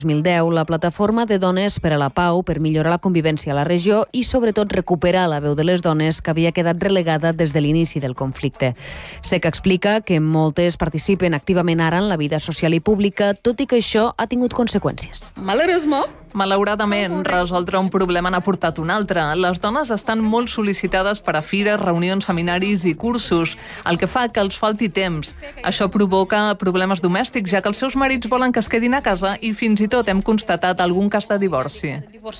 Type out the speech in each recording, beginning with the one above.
2010, la Plataforma de Dones per a la Pau per millorar la convivència a la regió i, sobretot, recuperar la veu de les dones que havia quedat relegada des de l'inici del conflicte. SEC explica que moltes participen activament ara en la vida social i pública, tot i que això ha tingut conseqüències. Malauradament, resoldre un problema n'ha portat un altre. Les dones estan molt sol·licitades per a fires, reunions, seminaris i cursos, el que fa que els falti temps. Això provoca problemes domèstics, ja que els seus marits volen que es quedin a casa i fins i tot hem constatat algun cas de divorci.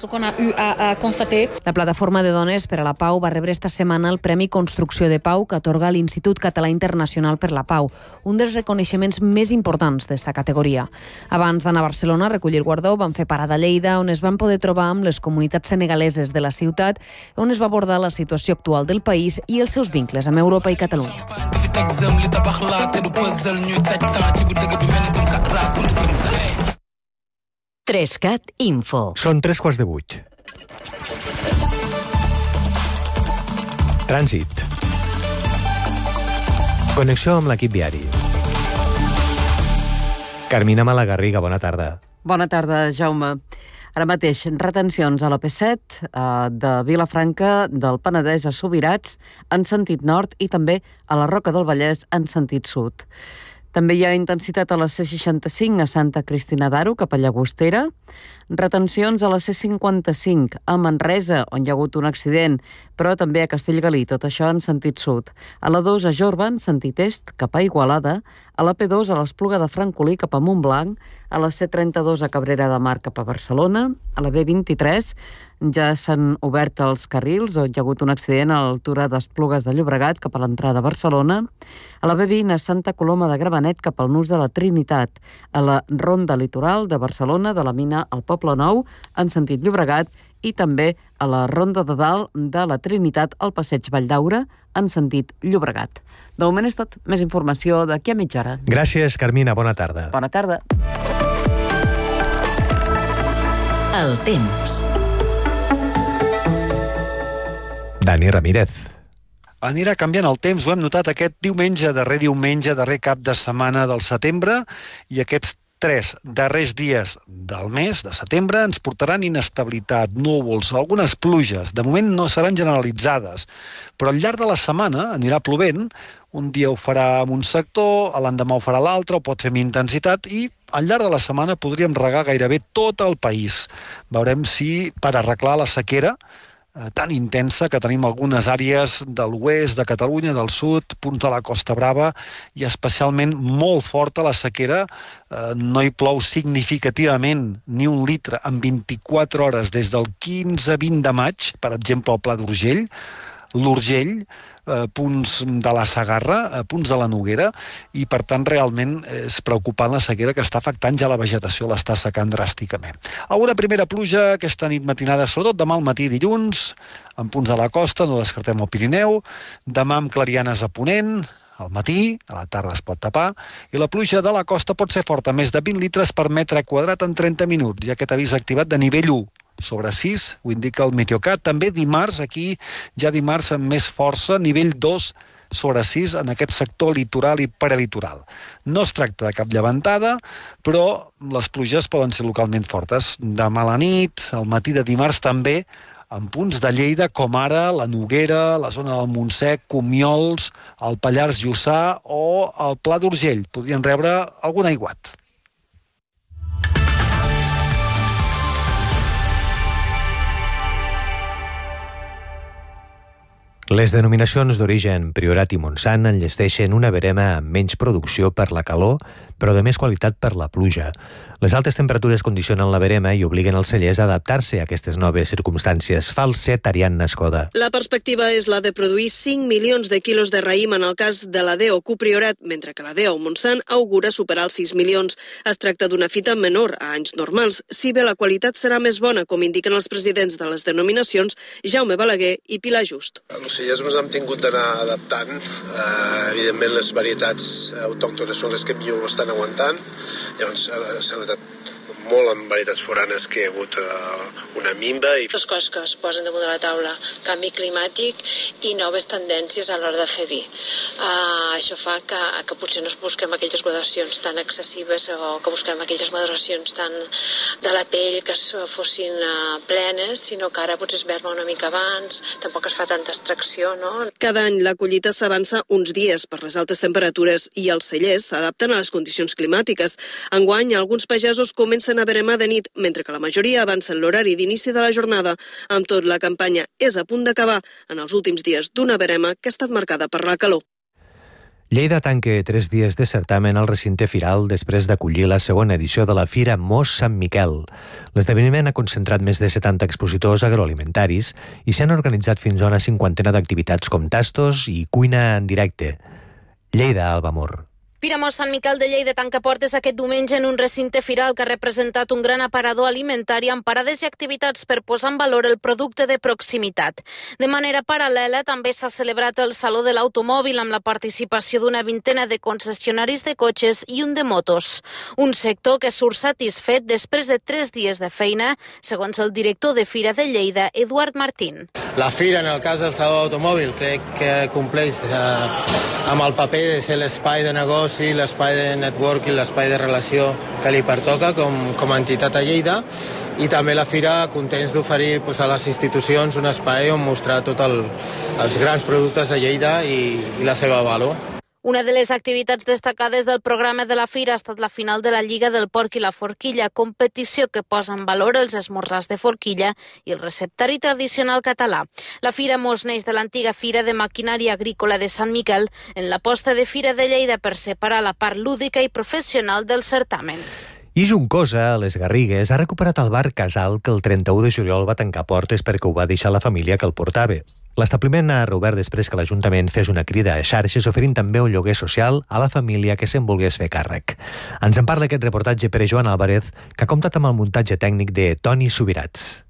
La Plataforma de Dones per a la Pau va rebre esta setmana el Premi Construcció de Pau que atorga l'Institut Català Internacional per la Pau, un dels reconeixements més importants d'esta categoria. Abans d'anar a Barcelona a recollir el guardó, van fer parada a Lleida, on es van poder trobar amb les comunitats senegaleses de la ciutat, on es va abordar la situació actual del país i els seus vincles amb Europa i Catalunya. Trescat Info. Són 7:45. Trànsit. Connexió amb l'equip viari. Carmina Malagarriga, bona tarda. Bona tarda, Jaume. Ara mateix, retencions a la P7 de Vilafranca del Penedès a Subirats en sentit nord i també a la Roca del Vallès en sentit sud. També hi ha intensitat a la C65 a Santa Cristina d'Aro cap a Llagostera. Retencions a la C55 a Manresa, on hi ha hagut un accident, però també a Castellgalí, tot això en sentit sud. A la 2 a Jorba, en sentit est, cap a Igualada. A la P2 a l'Espluga de Francolí cap a Montblanc. A la C32 a Cabrera de Mar cap a Barcelona. A la B23 ja s'han obert els carrils, on hi ha hagut un accident a l'altura d'Esplugues de Llobregat cap a l'entrada a Barcelona. A la B20 a Santa Coloma de Gramenet cap al Nus de la Trinitat. A la Ronda Litoral de Barcelona, de la Mina al Poble Nou, en sentit Llobregat, i també a la Ronda de Dalt de la Trinitat al Passeig Valldaura, en sentit Llobregat. De moment és tot. Més informació d'aquí a mitja hora. Gràcies, Carmina. Bona tarda. Bona tarda. El temps. Dani Ramírez. Anirà canviant el temps, ho hem notat aquest diumenge, darrer cap de setmana del setembre, i aquests 3 darrers dies del mes de setembre ens portaran inestabilitat, núvols, algunes pluges. De moment no seran generalitzades, però al llarg de la setmana anirà plovent. Un dia ho farà en un sector, l'endemà ho farà a l'altre, o pot fer amb intensitat, i al llarg de la setmana podríem regar gairebé tot el país. Veurem si per arreglar la sequera tan intensa que tenim algunes àrees de l'oest de Catalunya, del sud, punts de la Costa Brava, i especialment molt forta la sequera. No hi plou significativament ni un litre en 24 hores des del 15-20 de maig, per exemple, al Pla d'Urgell, l'Urgell, punts de la Segarra, punts de la Noguera, i per tant realment és preocupant la sequera que està afectant ja la vegetació, l'està secant dràsticament. Alguna primera pluja aquesta nit matinada, sobretot demà al matí dilluns, en punts de la costa, no descartem el Pirineu, demà amb clarianes a ponent, al matí, a la tarda es pot tapar, i la pluja de la costa pot ser forta, més de 20 litres per metre quadrat en 30 minuts, i aquest avís activat de nivell 1. Sobre 6, ho indica el Meteocat. També dimarts, aquí ja dimarts amb més força, nivell 2 sobre 6 en aquest sector litoral i prelitoral. No es tracta de cap llevantada, però les pluges poden ser localment fortes. Demà a la nit, al matí de dimarts també, en punts de Lleida, com ara la Noguera, la zona del Montsec, Comiols, el Pallars Jussà o el Pla d'Urgell. Podrien rebre algun aiguat. Les denominacions d'origen Priorat i Montsant enllesteixen una verema amb menys producció per la calor, però de més qualitat per la pluja. Les altes temperatures condicionen la verema i obliguen els cellers a adaptar-se a aquestes noves circumstàncies. Fa el set Ariadna Escoda. La perspectiva és la de produir 5 milions de quilos de raïm en el cas de la DO Priorat, mentre que la DO Montsant augura superar els 6 milions. Es tracta d'una fita menor a anys normals, si bé la qualitat serà més bona, com indiquen els presidents de les denominacions, Jaume Balaguer i Pilar Just. Els cellers ens hem tingut d'anar adaptant. Evidentment, les varietats autòctones són les que millor ho estan aguantant. Llavors, s'ha notat molt en varietats foranes que hi ha hagut una minva. Les coses que es posen damunt de la taula, canvi climàtic i noves tendències a l'hora de fer vi. Això fa que potser no busquem aquelles gradacions tan excessives o que busquem aquelles maduracions tan de la pell que fossin plenes, sinó que ara potser es verma una mica abans, tampoc es fa tanta extracció, no? Cada any la collita s'avança uns dies per les altes temperatures i els cellers s'adapten a les condicions climàtiques. Enguany, alguns pagesos comencen a veremar de nit, mentre que la majoria avancen l'horari d'inici de la jornada. Amb tot, la campanya és a punt d'acabar en els últims dies d'una verema que ha estat marcada per la calor. Lleida tanca 3 dies de certamen al recinte firal després d'acollir la segona edició de la Fira Mos Sant Miquel. L'esdeveniment ha concentrat més de 70 expositors agroalimentaris i s'han organitzat fins a una 50 d'activitats com tastos i cuina en directe. Lleida, Alba Mor. Fira Mos Sant Miquel de Lleida tanca portes aquest diumenge en un recinte firal que ha representat un gran aparador alimentari amb parades i activitats per posar en valor el producte de proximitat. De manera paral·lela, també s'ha celebrat el Saló de l'Automòbil amb la participació d'una vintena de concessionaris de cotxes i un de motos. Un sector que surt satisfet després de 3 dies de feina, segons el director de Fira de Lleida, Eduard Martín. La Fira, en el cas del Saló de l'Automòbil, crec que compleix amb el paper de ser l'espai de negoci, l'espai de network i l'espai de relació que li pertoca com a entitat a Lleida, i també la Fira contents d'oferir a les institucions un espai on mostrar tots els grans productes de Lleida i la seva vàlua. Una de les activitats destacades del programa de la Fira ha estat la final de la Lliga del Porc i la Forquilla, competició que posa en valor els esmorzars de forquilla i el receptari tradicional català. La Fira Mos neix de l'antiga Fira de Maquinària Agrícola de Sant Miquel en l'aposta de Fira de Lleida per separar la part lúdica i professional del certamen. I Juncosa, a les Garrigues, ha recuperat el bar Casal que el 31 de juliol va tancar portes perquè ho va deixar la família que el portava. L'establiment ha reobert després que l'Ajuntament fes una crida a xarxes oferint també un lloguer social a la família que se'n volgués fer càrrec. Ens en parla aquest reportatge per Joan Álvarez, que ha comptat amb el muntatge tècnic de Toni Subirats.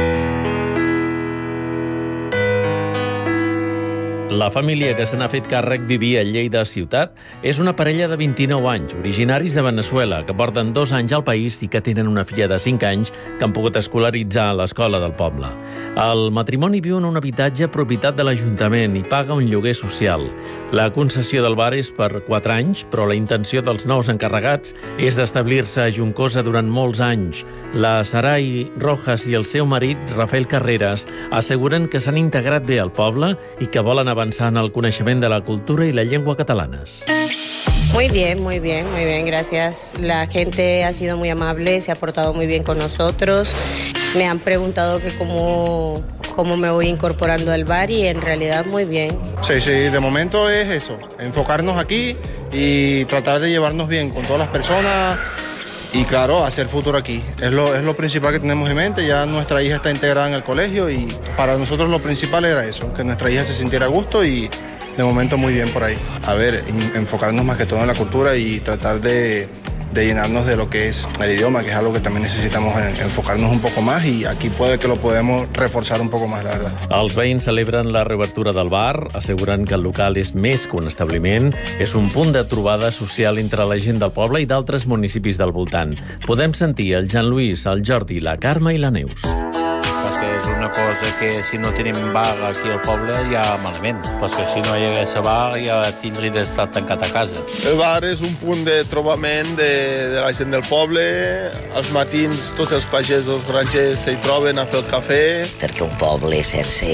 La família que se n'ha fet càrrec vivia a Lleida ciutat és una parella de 29 anys, originaris de Veneçuela, que porten 2 anys al país i que tenen una filla de 5 anys que han pogut escolaritzar a l'escola del poble. El matrimoni viu en un habitatge propietat de l'Ajuntament i paga un lloguer social. La concessió del bar és per 4 anys, però la intenció dels nous encarregats és d'establir-se a Juncosa durant molts anys. La Sarai Rojas i el seu marit, Rafael Carreras, asseguren que s'han integrat bé al poble i que volen avançar en el coneixement de la cultura y la lengua catalanas. Muy bien, gracias. La gente ha sido muy amable, se ha portado muy bien con nosotros. Me han preguntado que cómo me voy incorporando al bar y en realidad muy bien. Sí, de momento es eso, enfocarnos aquí y tratar de llevarnos bien con todas las personas y claro, hacer futuro aquí. Es lo principal que tenemos en mente. Ya nuestra hija está integrada en el colegio y para nosotros lo principal era eso, que nuestra hija se sintiera a gusto y de momento muy bien por ahí. A ver, enfocarnos más que todo en la cultura y tratar de llenarnos de lo que es el idioma, que es algo que también necesitamos enfocarnos un poco más y aquí puede que lo podemos reforzar un poco más, la verdad. Els veïns celebren la reobertura del bar, asseguren que el local és més que un establiment, és un punt de trobada social entre la gent del poble i d'altres municipis del voltant. Podem sentir el Jean Luis, el Jordi, la Carme i la Neus. Perquè és una cosa que si no tenim bar aquí al poble ja malament, perquè si no hi hagués bar ja tindria d'estar tancat a casa. El bar és un punt de trobament de la gent del poble. Als matins tots els pagesos grangers s'hi troben a fer el cafè. Perquè un poble sense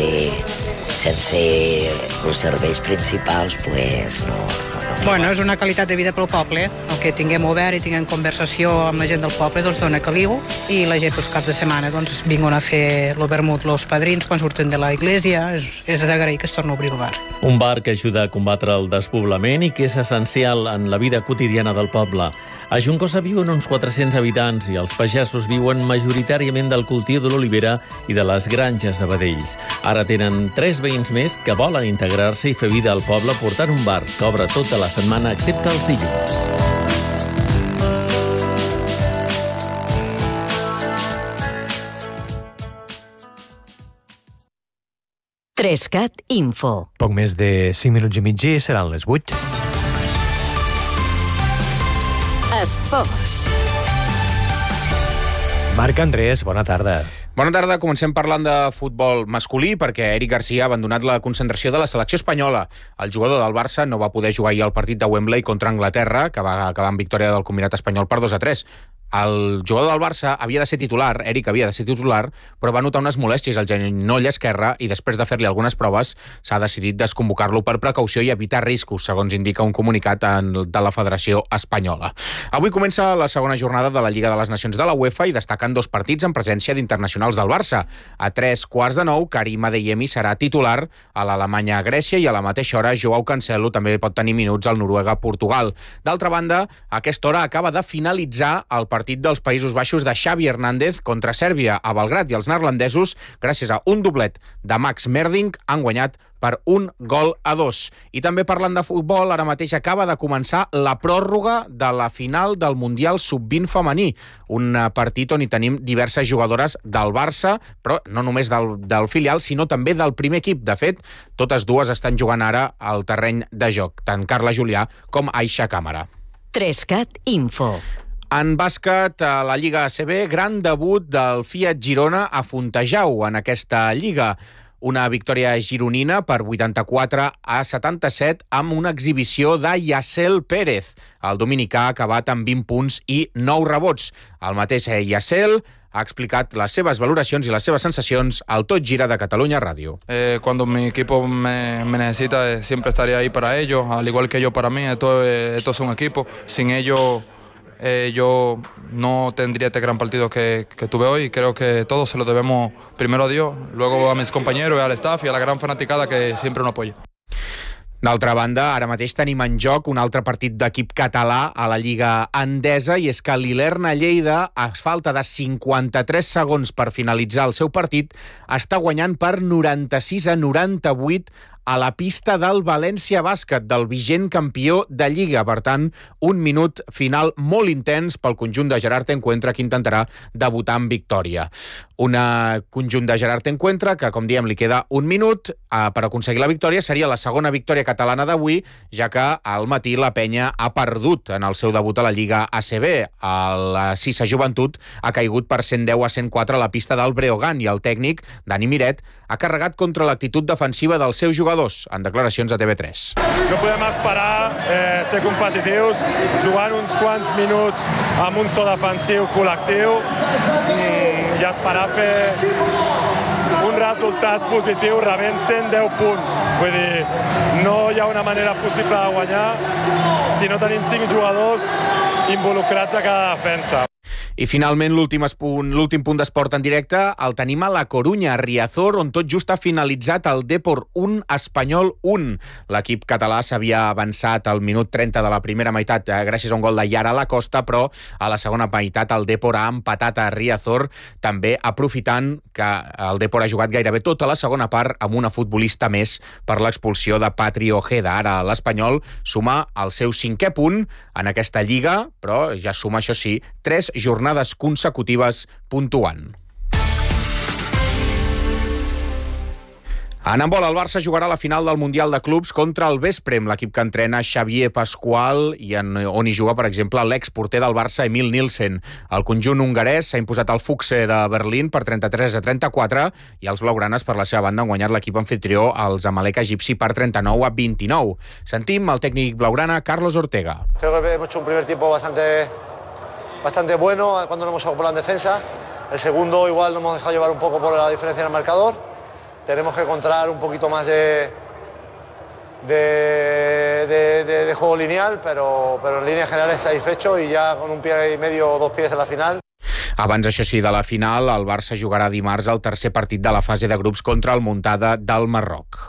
els serveis principals pues no. Bueno, és una qualitat de vida pel poble. El que tinguem obert i tinguem conversació amb la gent del poble doncs dona caliu i la gent els caps de setmana doncs vinguin a fer el vermut los padrins quan surten de la iglesia. És d'agrair que es torni a obrir el bar. Un bar que ajuda a combatre el despoblament i que és essencial en la vida quotidiana del poble. A Juncosa viuen uns 400 habitants i els pagesos viuen majoritàriament del cultiu de l'olivera i de les granges de vedells. Ara tenen 3 veïns més que volen integrar-se i fer vida al poble portant un bar que obre tota la setmana excepte els dilluns. Trescat Info. Poc més de 5 minuts i mig i seran les 8. Esports. Marc Andrés, bona tarda. Bona tarda, comencem parlant de futbol masculí perquè Eric Garcia ha abandonat la concentració de la selecció espanyola. El jugador del Barça no va poder jugar ahir al partit de Wembley contra Anglaterra, que va acabar amb victòria del combinat espanyol per 2-3. El jugador del Barça havia de ser titular, Eric havia de ser titular, però va notar unes molèsties al genoll esquerre i després de fer-li algunes proves s'ha decidit desconvocar-lo per precaució i evitar riscos, segons indica un comunicat de la Federació Espanyola. Avui comença la segona jornada de la Lliga de les Nacions de la UEFA i destaquen 2 partits en presència d'internacionals del Barça. A 3:15, Karim Adeyemi serà titular a l'Alemanya-Grècia i a la mateixa hora Joao Cancelo també pot tenir minuts al Noruega-Portugal. D'altra banda, a aquesta hora acaba de finalitzar el partit dels Països Baixos de Xavi Hernández contra Sèrbia a Belgrat i els neerlandesos, gràcies a un doblet de Max Merdink, han guanyat per 1-2. I també parlant de futbol, ara mateix acaba de començar la pròrroga de la final del Mundial Sub-20 femení, un partit on hi tenim diverses jugadores del Barça, però no només del filial, sinó també del primer equip. De fet, totes dues estan jugant ara al terreny de joc, tant Carla Julià com Aixa Càmera. 3CAT Info. En bàsquet, a la Lliga ACB, gran debut del Fiat Girona a Fontejau en aquesta lliga. Una victòria gironina per 84-77 amb una exhibició de Yassel Pérez. El dominicà ha acabat amb 20 punts i 9 rebots. El mateix Yassel ha explicat les seves valoracions i les seves sensacions al Tot Gira de Catalunya Ràdio. Cuando mi equipo me necesita, siempre estaré ahí para ellos, al igual que yo para mí. Esto es un equipo. Sin ellos yo no tendría este gran partido que tuve hoy. Creo que todo se lo debemos primero a Dios, luego a mis compañeros, al staff y a la gran fanaticada que siempre nos apoya. D'altra banda, ara mateix tenim en joc un altre partit d'equip català a la Lliga Endesa i és que l'Ilerna Lleida, a falta de 53 segons per finalitzar el seu partit, està guanyant per 96-98 a la pista del València Bàsquet, del vigent campió de Lliga. Per tant, un minut final molt intens pel conjunt de Gerard Encuentra, que intentarà debutar en victòria. Un conjunt de Gerard Encuentra que, com diem, li queda un minut per aconseguir la victòria. Seria la segona victòria catalana d'avui, ja que al matí la penya ha perdut en el seu debut a la Lliga ACB. La Sisa Joventut ha caigut per 110-104 a la pista del Breogán i el tècnic, Dani Miret, ha carregat contra l'actitud defensiva dels seus jugadors, en declaracions a TV3. No podem esperar ser competitius, jugant uns quants minuts amb un to defensiu col·lectiu i esperar fer un resultat positiu rebent 110 punts. Vull dir, no hi ha una manera possible de guanyar si no tenim 5 jugadors involucrats a cada defensa. I finalment, l'últim punt d'esport en directe el tenim a La Corunya, a Riazor, on tot just ha finalitzat el Depor 1, Espanyol 1. L'equip català s'havia avançat al minut 30 de la primera meitat gràcies a un gol de Yara Lacosta, però a la segona meitat el Depor ha empatat a Riazor, també aprofitant que el Depor ha jugat gairebé tota la segona part amb una futbolista més per l'expulsió de Patri Ojeda. Ara l'Espanyol suma el seu 5è punt en aquesta lliga, però ja suma, això sí, 3 jornades consecutives puntuant. En handbol, el Barça jugarà la final del Mundial de Clubs contra el Vesprem, l'equip que entrena Xavier Pascual i on hi juga, per exemple, l'exporter del Barça, Emil Nielsen. El conjunt hongarès s'ha imposat al Fuchse de Berlín per 33-34 i els blaugranes, per la seva banda, han guanyat l'equip anfitrió, els Zamalek egipci, per 39-29. Sentim el tècnic blaugrana, Carlos Ortega. Creo que hemos hecho un primer tiempo bastante bueno cuando nos hemos ocupado en defensa. El segundo igual nos hemos dejado llevar un poco por la diferencia en el marcador. Tenemos que encontrar un poquito más de juego lineal, pero en líneas generales satisfecho y ya con un pie y medio o 2 pies en la final. Abans, això sí, de la final, el Barça jugarà dimarts el tercer partit de la fase de grups contra el Muntada del Marroc.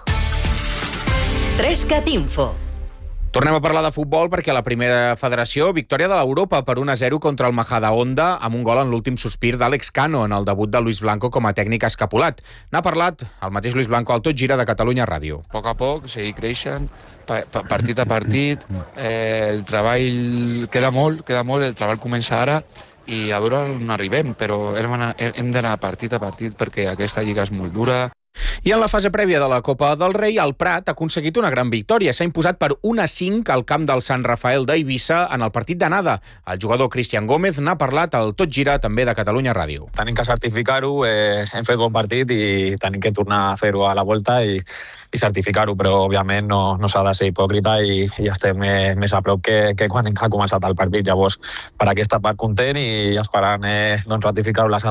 3CAT Info. Tornem a parlar de futbol perquè a la primera federació, victòria de l'Europa per 1-0 contra el Majadahonda amb un gol en l'últim sospir d'Àlex Cano en el debut de Luis Blanco com a tècnic escapulat. N'ha parlat el mateix Luis Blanco al Tot Gira de Catalunya Ràdio. A poc a poc, seguir creixent, partit a partit, el treball queda molt, el treball comença ara i a veure on arribem, però hem d'anar partit a partit perquè aquesta lliga és molt dura. I en la fase prèvia de la Copa del Rei, el Prat ha aconseguit una gran victòria. S'ha imposat per 1-5 al camp del Sant Rafael d'Eivissa en el partit d'anada. El jugador Cristian Gómez n'ha parlat al Tot Gira, també de Catalunya Ràdio. Tenim que certificar-ho, hem fet bon partit i tenim que tornar a fer-ho a la volta i certificar-ho, però òbviament no s'ha de ser hipòcrita i estem més a prop que quan ha començat el partit. Llavors, per aquesta part content i esperant ratificar-ho la